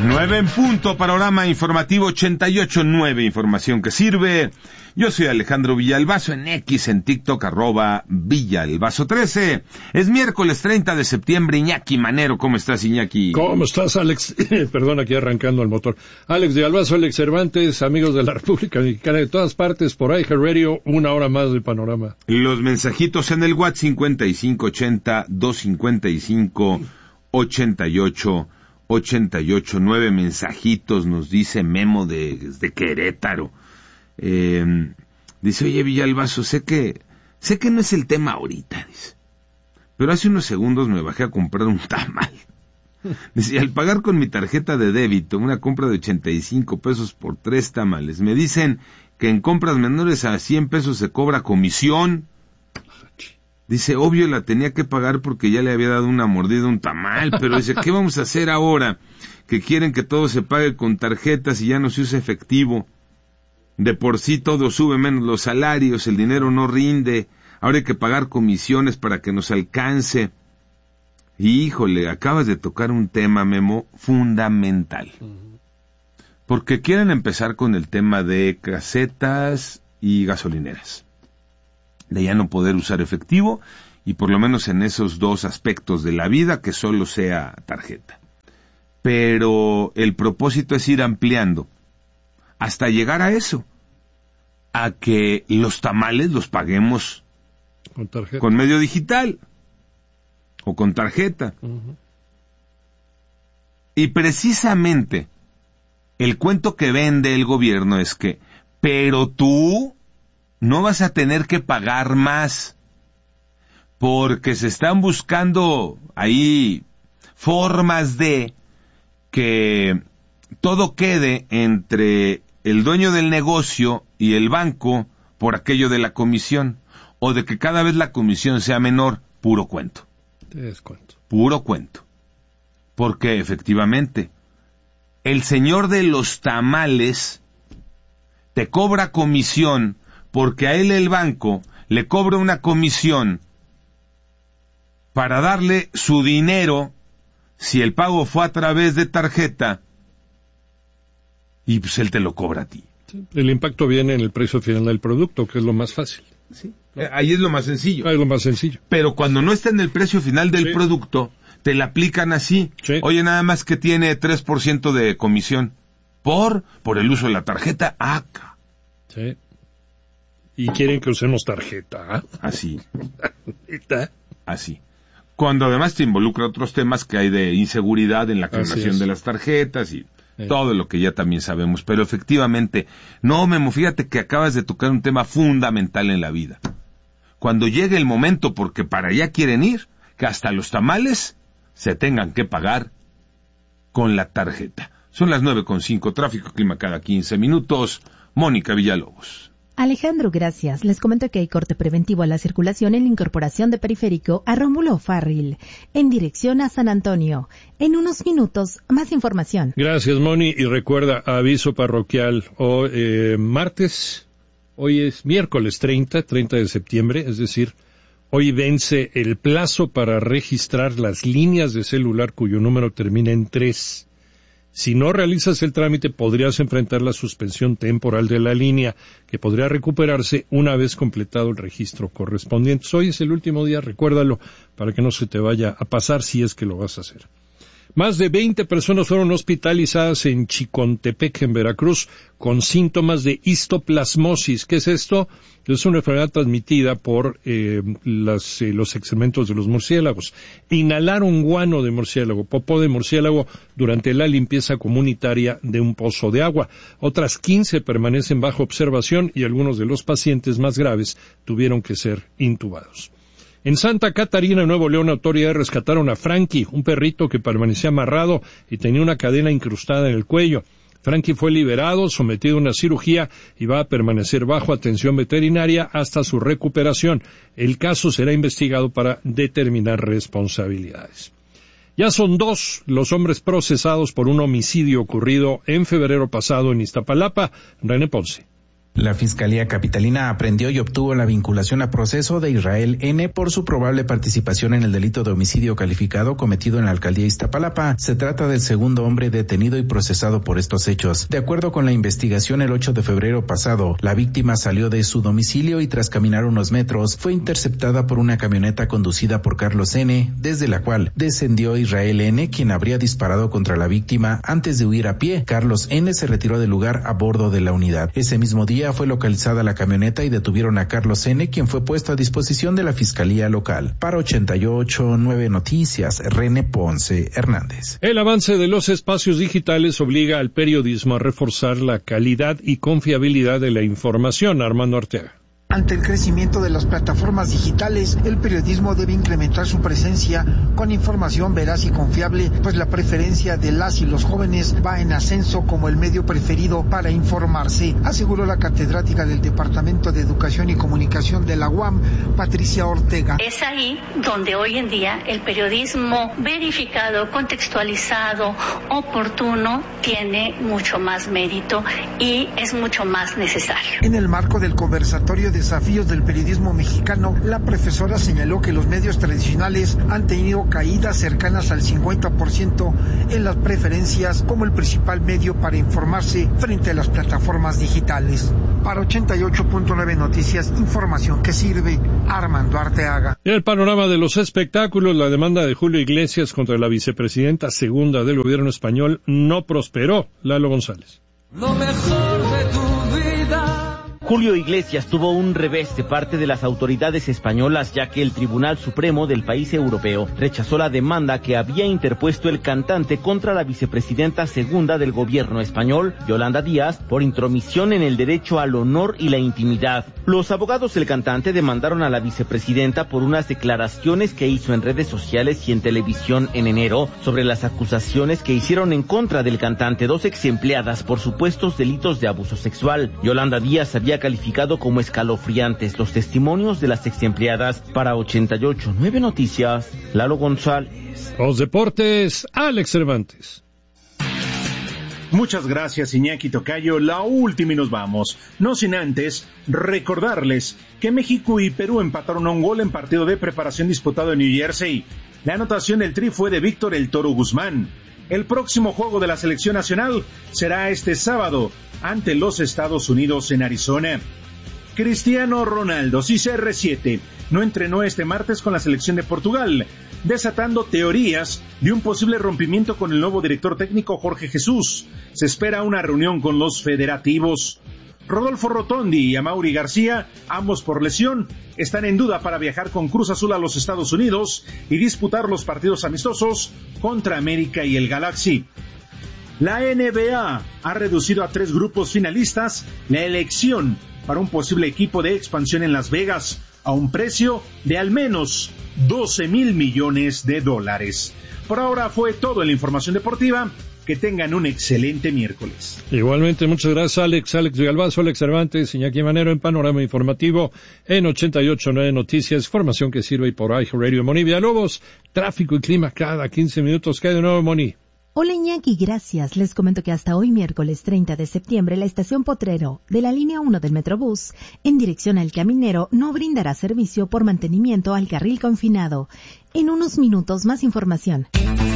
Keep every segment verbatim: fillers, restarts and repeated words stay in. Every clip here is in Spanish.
Nueve en punto, panorama informativo ochenta y ocho punto nueve, información que sirve. Yo soy Alejandro Villalbazo, en X, en TikTok, arroba Villalbazo trece. Es miércoles treinta de septiembre. Iñaki Manero, ¿cómo estás, Iñaki? ¿Cómo estás, Alex? Perdón, aquí arrancando el motor. Alex Villalbazo, Alex Cervantes, amigos de la República Mexicana, de todas partes, por iHeartRadio, una hora más de panorama. Los mensajitos en el WhatsApp cincuenta y cinco ochenta, doscientos cincuenta y cinco, ochenta y ocho, ochenta y ocho. Nueve mensajitos, nos dice Memo de, de Querétaro. Eh, dice, oye, Villalbazo, sé que, sé que no es el tema ahorita, dice, pero hace unos segundos me bajé a comprar un tamal. Dice, al pagar con mi tarjeta de débito una compra de ochenta y cinco pesos por tres tamales, me dicen que en compras menores a cien pesos se cobra comisión. Dice, obvio la tenía que pagar porque ya le había dado una mordida a un tamal, pero dice, ¿qué vamos a hacer ahora? Que quieren que todo se pague con tarjetas y ya no se use efectivo. De por sí todo sube menos los salarios, el dinero no rinde, ahora hay que pagar comisiones para que nos alcance. Y híjole, acabas de tocar un tema, Memo, fundamental. Porque quieren empezar con el tema de casetas y gasolineras. De ya no poder usar efectivo, y por lo menos en esos dos aspectos de la vida, que solo sea tarjeta. Pero el propósito es ir ampliando hasta llegar a eso, a que los tamales los paguemos con, tarjeta. Con medio digital o con tarjeta. Uh-huh. Y precisamente el cuento que vende el gobierno es que, pero tú no vas a tener que pagar más, porque se están buscando ahí formas de que todo quede entre el dueño del negocio y el banco por aquello de la comisión, o de que cada vez la comisión sea menor. Puro cuento. Te descuento. Puro cuento. Porque efectivamente, el señor de los tamales te cobra comisión porque a él el banco le cobra una comisión para darle su dinero si el pago fue a través de tarjeta, y pues él te lo cobra a ti. Sí, el impacto viene en el precio final del producto, que es lo más fácil. Sí, ahí es lo más sencillo. Ahí es lo más sencillo. Pero cuando no está en el precio final del sí. producto, te la aplican así. Sí. Oye, nada más que tiene tres por ciento de comisión. ¿Por? Por el uso de la tarjeta. Acá. Sí. Y quieren que usemos tarjeta. ¿eh? Así. Así. Cuando además te involucra otros temas que hay de inseguridad en la clonación de las tarjetas y sí. todo lo que ya también sabemos. Pero efectivamente, no, Memo, fíjate que acabas de tocar un tema fundamental en la vida. Cuando llegue el momento, porque para allá quieren ir, que hasta los tamales se tengan que pagar con la tarjeta. Son las nueve con cinco, tráfico, clima cada quince minutos. Mónica Villalobos. Alejandro, gracias. Les comento que hay corte preventivo a la circulación en la incorporación de Periférico a Rómulo Farril, en dirección a San Antonio. En unos minutos, más información. Gracias, Moni. Y recuerda, aviso parroquial, hoy, eh, martes, hoy es miércoles treinta, treinta de septiembre, es decir, hoy vence el plazo para registrar las líneas de celular cuyo número termina en tres. Si no realizas el trámite, podrías enfrentar la suspensión temporal de la línea, que podría recuperarse una vez completado el registro correspondiente. Hoy es el último día, recuérdalo, para que no se te vaya a pasar si es que lo vas a hacer. Más de veinte personas fueron hospitalizadas en Chicontepec, en Veracruz, con síntomas de histoplasmosis. ¿Qué es esto? Es una enfermedad transmitida por eh, las, eh, los excrementos de los murciélagos. Inhalaron guano de murciélago, popó de murciélago, durante la limpieza comunitaria de un pozo de agua. Otras quince permanecen bajo observación y algunos de los pacientes más graves tuvieron que ser intubados. En Santa Catarina, Nuevo León, autoridades rescataron a Frankie, un perrito que permanecía amarrado y tenía una cadena incrustada en el cuello. Frankie fue liberado, sometido a una cirugía y va a permanecer bajo atención veterinaria hasta su recuperación. El caso será investigado para determinar responsabilidades. Ya son dos los hombres procesados por un homicidio ocurrido en febrero pasado en Iztapalapa. René Ponce. La Fiscalía Capitalina aprendió y obtuvo la vinculación a proceso de Israel N. por su probable participación en el delito de homicidio calificado cometido en la alcaldía Iztapalapa. Se trata del segundo hombre detenido y procesado por estos hechos. De acuerdo con la investigación, el ocho de febrero pasado, la víctima salió de su domicilio y tras caminar unos metros, fue interceptada por una camioneta conducida por Carlos N., desde la cual descendió Israel N., quien habría disparado contra la víctima antes de huir a pie. Carlos N. se retiró del lugar a bordo de la unidad. Ese mismo día fue localizada la camioneta y detuvieron a Carlos N., quien fue puesto a disposición de la Fiscalía Local. Para ochenta y ocho nueve Noticias, René Ponce Hernández. El avance de los espacios digitales obliga al periodismo a reforzar la calidad y confiabilidad de la información. Armando Arteaga. Ante el crecimiento de las plataformas digitales, el periodismo debe incrementar su presencia con información veraz y confiable, pues la preferencia de las y los jóvenes va en ascenso como el medio preferido para informarse, aseguró la catedrática del Departamento de Educación y Comunicación de la U A M, Patricia Ortega. Es ahí donde hoy en día el periodismo verificado, contextualizado, oportuno, tiene mucho más mérito y es mucho más necesario. En el marco del conversatorio de Desafíos del periodismo mexicano, la profesora señaló que los medios tradicionales han tenido caídas cercanas al cincuenta por ciento en las preferencias como el principal medio para informarse frente a las plataformas digitales. Para ochenta y ocho punto nueve Noticias, información que sirve. Armando Arteaga. En el panorama de los espectáculos, la demanda de Julio Iglesias contra la vicepresidenta segunda del gobierno español no prosperó. Lalo González. Lo mejor de tu vida. Julio Iglesias tuvo un revés de parte de las autoridades españolas, ya que el Tribunal Supremo del país europeo rechazó la demanda que había interpuesto el cantante contra la vicepresidenta segunda del gobierno español, Yolanda Díaz, por intromisión en el derecho al honor y la intimidad. Los abogados del cantante demandaron a la vicepresidenta por unas declaraciones que hizo en redes sociales y en televisión en enero sobre las acusaciones que hicieron en contra del cantante dos ex empleadas por supuestos delitos de abuso sexual. Yolanda Díaz había calificado como escalofriantes los testimonios de las ex empleadas. Para ochenta y ocho nueve Noticias, Lalo González. Los deportes, Alex Cervantes. Muchas gracias, Iñaki Tocayo. La última y nos vamos. No sin antes recordarles que México y Perú empataron a un gol en partido de preparación disputado en New Jersey. La anotación del tri fue de Víctor El Toro Guzmán. El próximo juego de la selección nacional será este sábado ante los Estados Unidos en Arizona. Cristiano Ronaldo, C R siete, no entrenó este martes con la selección de Portugal, desatando teorías de un posible rompimiento con el nuevo director técnico Jorge Jesús. Se espera una reunión con los federativos. Rodolfo Rotondi y Amaury García, ambos por lesión, están en duda para viajar con Cruz Azul a los Estados Unidos y disputar los partidos amistosos contra América y el Galaxy. La N B A ha reducido a tres grupos finalistas la elección para un posible equipo de expansión en Las Vegas a un precio de al menos doce mil millones de dólares. Por ahora fue todo en la información deportiva. Que tengan un excelente miércoles. Igualmente, muchas gracias, Alex. Alex Villalbazo, Alex Cervantes, Iñaki Manero en Panorama Informativo en ochenta y ocho nueve Noticias, información que sirve por iHeartRadio. Moni Villalobos, tráfico y clima cada quince minutos. ¿Qué hay de nuevo, Moni? Hola Iñaki, gracias. Les comento que hasta hoy miércoles treinta de septiembre la estación Potrero de la línea uno del Metrobús en dirección al Caminero no brindará servicio por mantenimiento al carril confinado. En unos minutos más información.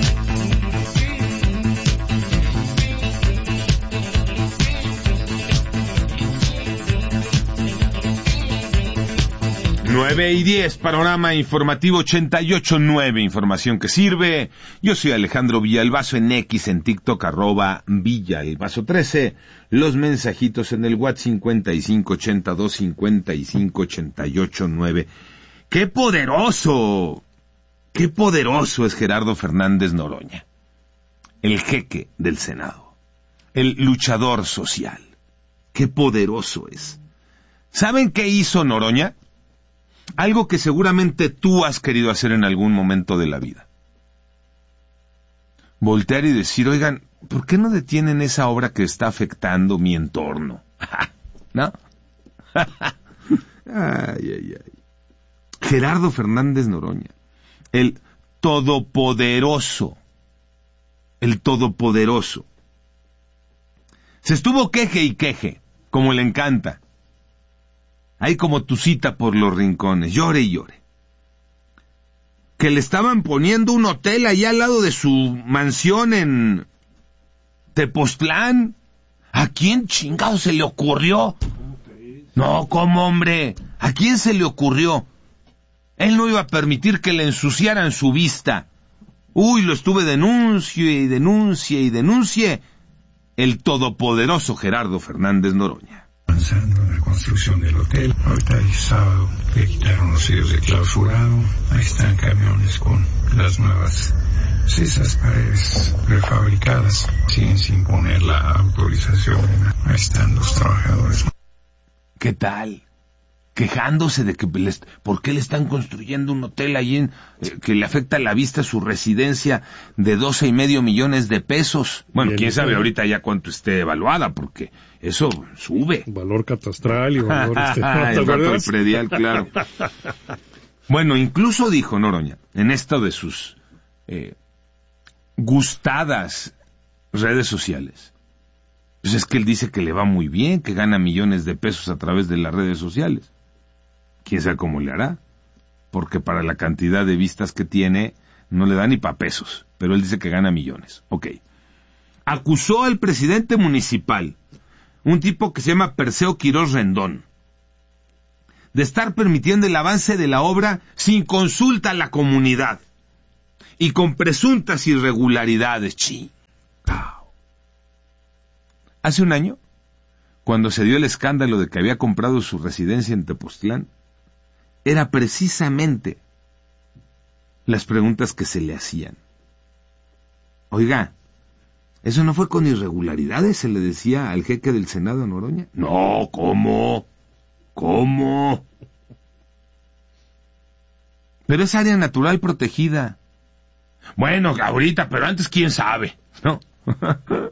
nueve y diez, Panorama Informativo ochenta y ocho nueve, información que sirve. Yo soy Alejandro Villalbazo en X, en TikTok, arroba Villalbazo trece. Los mensajitos en el WhatsApp cincuenta y cinco ochenta y dos cincuenta y cinco ochenta y ocho nueve. ¡Qué poderoso! ¡Qué poderoso es Gerardo Fernández Noroña! El jeque del Senado. El luchador social. ¡Qué poderoso es! ¿Saben qué hizo Noroña? Algo que seguramente tú has querido hacer en algún momento de la vida. Voltear y decir, oigan, ¿por qué no detienen esa obra que está afectando mi entorno? ¿No? Ay, ay, ay. Gerardo Fernández Noroña, el todopoderoso, el todopoderoso. Se estuvo queje y queje, como le encanta, ahí como Tucita por los rincones, llore y llore. Que le estaban poniendo un hotel ahí al lado de su mansión en Tepoztlán. ¿A quién chingado se le ocurrió? No, ¿cómo, hombre? ¿A quién se le ocurrió? Él no iba a permitir que le ensuciaran su vista. Uy, lo estuve denuncie y denuncie y denuncie. El todopoderoso Gerardo Fernández Noroña. Avanzando en la construcción del hotel. Ahorita el sábado le quitaron los sellos de clausurado. Ahí están camiones con las nuevas esas paredes prefabricadas, siguen sin poner la autorización. Ahí están los trabajadores. ¿Qué tal? Quejándose de que les, por qué le están construyendo un hotel ahí en, eh, que le afecta la vista a su residencia de doce y medio millones de pesos. Bueno, quién sabe ahorita ya cuánto esté evaluada, porque eso sube. Valor catastral y valor este, ¿no? El valor predial, claro. Bueno, incluso dijo Noroña, en esto de sus eh, gustadas redes sociales, pues es que él dice que le va muy bien, que gana millones de pesos a través de las redes sociales. Quién sabe cómo le hará, porque para la cantidad de vistas que tiene no le da ni pa' pesos, pero él dice que gana millones. Ok. Acusó al presidente municipal, un tipo que se llama Perseo Quirós Rendón, de estar permitiendo el avance de la obra sin consulta a la comunidad y con presuntas irregularidades. Chingao. Hace un año, cuando se dio el escándalo de que había comprado su residencia en Tepoztlán, era precisamente las preguntas que se le hacían. Oiga, ¿eso no fue con irregularidades? Se le decía al jeque del Senado, Noroña. No, ¿cómo? ¿Cómo? Pero es área natural protegida. Bueno, ahorita, pero antes quién sabe, ¿no?